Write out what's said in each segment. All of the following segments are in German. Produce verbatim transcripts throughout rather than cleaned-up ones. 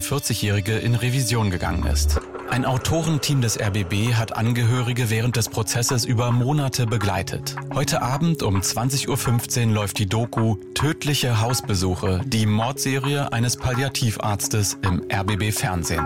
vierzig-Jährige in Revision gegangen ist. Ein Autorenteam des R B B hat Angehörige während des Prozesses über Monate begleitet. Heute Abend um zwanzig Uhr fünfzehn läuft die Doku Tödliche Hausbesuche, die Mordserie eines Palliativarztes im R B B-Fernsehen.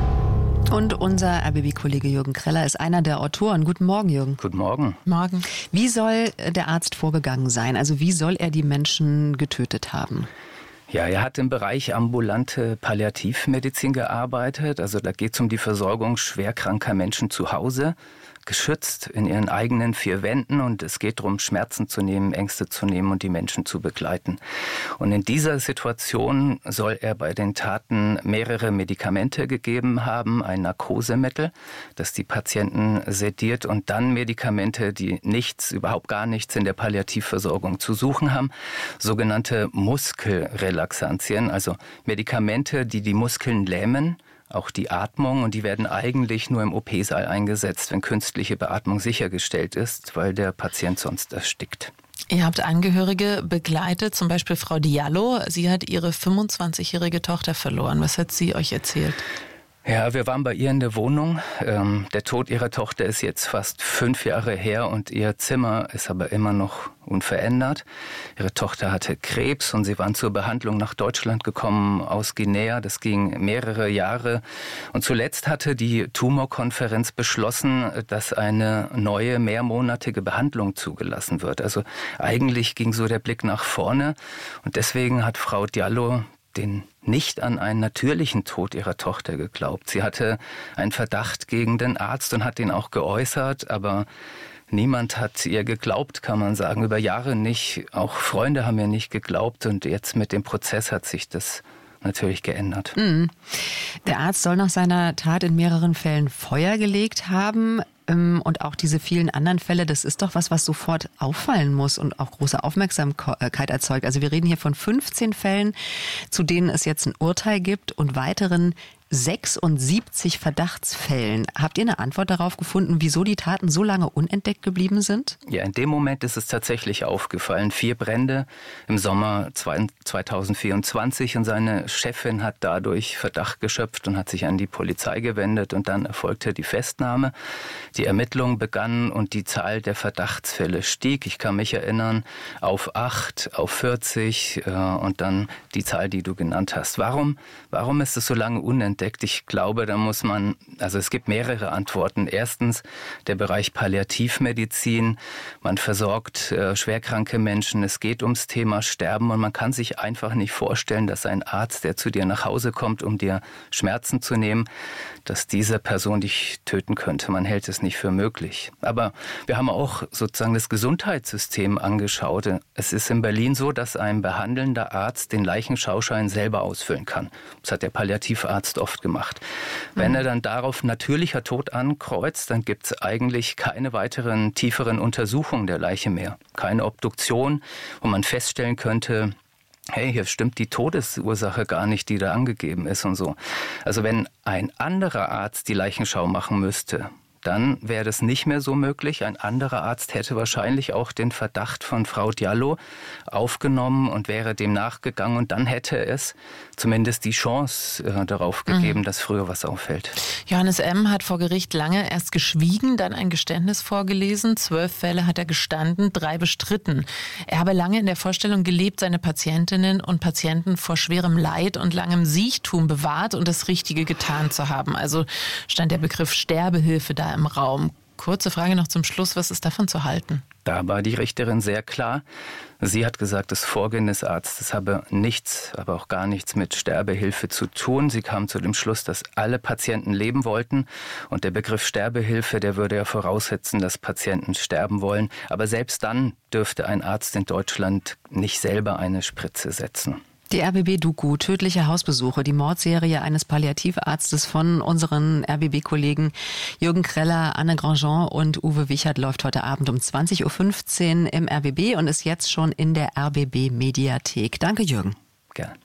Und unser R B B-Kollege Jürgen Kreller ist einer der Autoren. Guten Morgen, Jürgen. Guten Morgen. Morgen. Wie soll der Arzt vorgegangen sein? Also wie soll er die Menschen getötet haben? Ja, er hat im Bereich ambulante Palliativmedizin gearbeitet. Also da geht es um die Versorgung schwerkranker Menschen zu Hause, geschützt in ihren eigenen vier Wänden. Und es geht darum, Schmerzen zu nehmen, Ängste zu nehmen und die Menschen zu begleiten. Und in dieser Situation soll er bei den Taten mehrere Medikamente gegeben haben, ein Narkosemittel, das die Patienten sediert, und dann Medikamente, die nichts, überhaupt gar nichts in der Palliativversorgung zu suchen haben, sogenannte Muskelrelaxantien, also Medikamente, die die Muskeln lähmen, auch die Atmung, und die werden eigentlich nur im O P-Saal eingesetzt, wenn künstliche Beatmung sichergestellt ist, weil der Patient sonst erstickt. Ihr habt Angehörige begleitet, zum Beispiel Frau Diallo. Sie hat ihre fünfundzwanzigjährige Tochter verloren. Was hat sie euch erzählt? Ja, wir waren bei ihr in der Wohnung. Ähm, der Tod ihrer Tochter ist jetzt fast fünf Jahre her und ihr Zimmer ist aber immer noch unverändert. Ihre Tochter hatte Krebs und sie waren zur Behandlung nach Deutschland gekommen aus Guinea. Das ging mehrere Jahre. Und zuletzt hatte die Tumorkonferenz beschlossen, dass eine neue mehrmonatige Behandlung zugelassen wird. Also eigentlich ging so der Blick nach vorne. Und deswegen hat Frau Diallo den nicht an einen natürlichen Tod ihrer Tochter geglaubt. Sie hatte einen Verdacht gegen den Arzt und hat ihn auch geäußert, aber niemand hat ihr geglaubt, kann man sagen, über Jahre nicht. Auch Freunde haben ihr nicht geglaubt, und jetzt mit dem Prozess hat sich das natürlich geändert. Mhm. Der Arzt soll nach seiner Tat in mehreren Fällen Feuer gelegt haben. Und auch diese vielen anderen Fälle, das ist doch was, was sofort auffallen muss und auch große Aufmerksamkeit erzeugt. Also wir reden hier von fünfzehn Fällen, zu denen es jetzt ein Urteil gibt, und weiteren sechsundsiebzig Verdachtsfällen. Habt ihr eine Antwort darauf gefunden, wieso die Taten so lange unentdeckt geblieben sind? Ja, in dem Moment ist es tatsächlich aufgefallen. Vier Brände im Sommer zweitausendvierundzwanzig, und seine Chefin hat dadurch Verdacht geschöpft und hat sich an die Polizei gewendet, und dann erfolgte die Festnahme. Die Ermittlungen begannen und die Zahl der Verdachtsfälle stieg. Ich kann mich erinnern, auf acht, auf vierzig äh, und dann die Zahl, die du genannt hast. Warum, warum ist es so lange unentdeckt? Ich glaube, da muss man, also es gibt mehrere Antworten. Erstens der Bereich Palliativmedizin. Man versorgt äh, schwerkranke Menschen. Es geht ums Thema Sterben, und man kann sich einfach nicht vorstellen, dass ein Arzt, der zu dir nach Hause kommt, um dir Schmerzen zu nehmen, dass diese Person dich töten könnte. Man hält es nicht für möglich. Aber wir haben auch sozusagen das Gesundheitssystem angeschaut. Es ist in Berlin so, dass ein behandelnder Arzt den Leichenschauschein selber ausfüllen kann. Das hat der Palliativarzt oft gemacht. Wenn mhm. er dann darauf natürlicher Tod ankreuzt, dann gibt es eigentlich keine weiteren tieferen Untersuchungen der Leiche mehr. Keine Obduktion, wo man feststellen könnte, hey, hier stimmt die Todesursache gar nicht, die da angegeben ist und so. Also wenn ein anderer Arzt die Leichenschau machen müsste, dann wäre das nicht mehr so möglich. Ein anderer Arzt hätte wahrscheinlich auch den Verdacht von Frau Diallo aufgenommen und wäre dem nachgegangen. Und dann hätte es zumindest die Chance äh, darauf gegeben, mhm. dass früher was auffällt. Johannes M. hat vor Gericht lange erst geschwiegen, dann ein Geständnis vorgelesen. Zwölf Fälle hat er gestanden, drei bestritten. Er habe lange in der Vorstellung gelebt, seine Patientinnen und Patienten vor schwerem Leid und langem Siechtum bewahrt und das Richtige getan zu haben. Also stand der Begriff Sterbehilfe da im Raum. Kurze Frage noch zum Schluss, was ist davon zu halten? Da war die Richterin sehr klar. Sie hat gesagt, das Vorgehen des Arztes habe nichts, aber auch gar nichts mit Sterbehilfe zu tun. Sie kam zu dem Schluss, dass alle Patienten leben wollten. Und der Begriff Sterbehilfe, der würde ja voraussetzen, dass Patienten sterben wollen. Aber selbst dann dürfte ein Arzt in Deutschland nicht selber eine Spritze setzen. Die R B B-Doku Tödliche Hausbesuche, die Mordserie eines Palliativarztes von unseren R B B-Kollegen Jürgen Kreller, Anne Grandjean und Uwe Wichert, läuft heute Abend um zwanzig Uhr fünfzehn im R B B und ist jetzt schon in der R B B-Mediathek. Danke, Jürgen. Gerne.